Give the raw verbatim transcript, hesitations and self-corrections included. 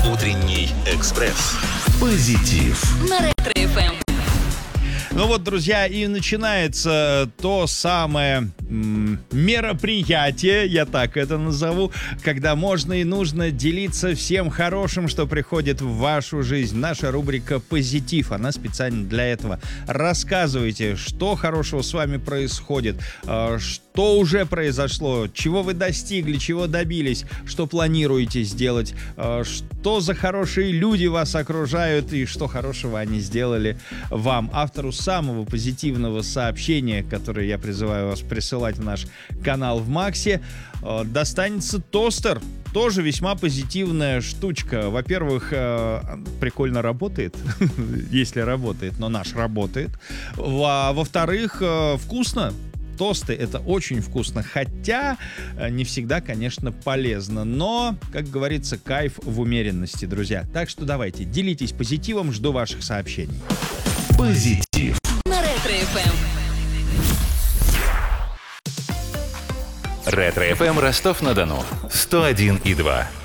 Утренний экспресс. Позитив. На Ретро-эф эм. Ну вот, друзья, и начинается то самое м, мероприятие, я так это назову, когда можно и нужно делиться всем хорошим, что приходит в вашу жизнь. Наша рубрика «Позитив», она специально для этого. Рассказывайте, что хорошего с вами происходит, э, что уже произошло, чего вы достигли, чего добились, что планируете сделать, э, что за хорошие люди вас окружают и что хорошего они сделали вам. Автору самого позитивного сообщения, которое я призываю вас присылать в наш канал в Максе, э, достанется тостер. Тоже весьма позитивная штучка. Во-первых, э, прикольно работает, если работает, но наш работает. А во-вторых, э, вкусно. Тосты — это очень вкусно, хотя не всегда, конечно, полезно. Но, как говорится, кайф в умеренности, друзья. Так что давайте, делитесь позитивом, жду ваших сообщений. Позитив. На Ретро-эф эм. Ретро-эф эм Ростов-на-Дону. сто один и два.